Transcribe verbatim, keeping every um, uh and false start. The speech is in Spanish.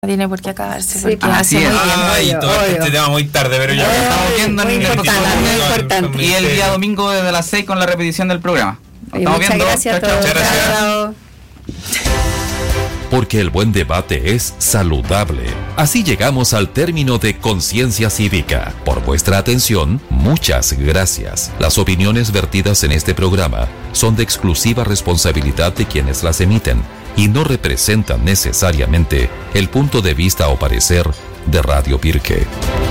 tiene por qué acabarse, Sí, porque pues, hace así muy es. bien. Ay, obvio, todo obvio. este tema muy tarde, pero ya Ay, estamos viendo muy en el importante, episodio muy con- importante. con Y el día Ministerio. domingo desde las seis con la repetición del programa. Nos Y estamos muchas viendo. gracias a Chao, chao. todos. Muchas gracias. Chao. Porque el buen debate es saludable. Así llegamos al término de Conciencia Cívica. Por vuestra atención, muchas gracias. Las opiniones vertidas en este programa son de exclusiva responsabilidad de quienes las emiten y no representan necesariamente el punto de vista o parecer de Radio Pirque.